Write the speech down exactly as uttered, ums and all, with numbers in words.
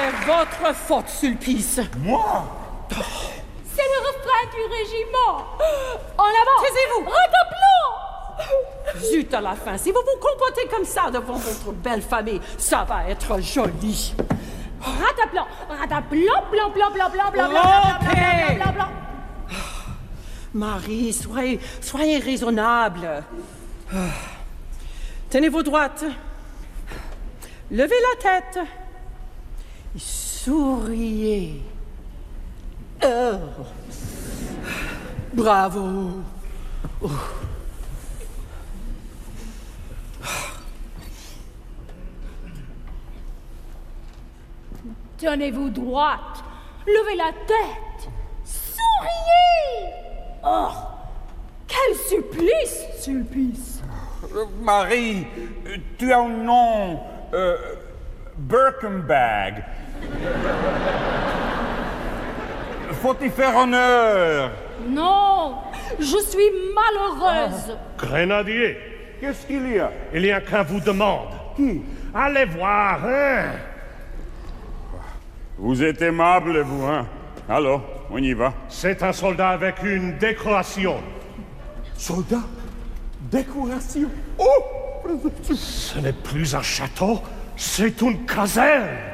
C'est votre faute, Sulpice. Moi? C'est le refrain du régiment. En avant. Taisez-vous. Redoublons. Zut à la fin, si vous vous comportez comme ça devant votre belle famille, ça va être joli. Rataplan, rataplan, blanc, blanc, blanc, blanc, blanc, blanc, Ok. blanc, blanc, blanc, blanc. Marie, soyez, soyez raisonnable. Ah. Tenez-vous droite. Levez la tête. Et souriez. Oh. Bravo. Oh. Tenez-vous droite. Levez la tête. Souriez. Oh, quel supplice, Sulpice. Euh, Marie, euh, tu as un nom... Euh, Birkenbag. Faut y faire honneur. Non, je suis malheureuse. Grenadier, Qu'est-ce qu'il y a? il y a qu'un vous demande. Qui? Allez voir, hein? Vous êtes aimable, vous, hein? Alors, on y va. C'est un soldat avec une décoration. Soldat? Décoration? Oh! Ce n'est plus un château, c'est une caserne.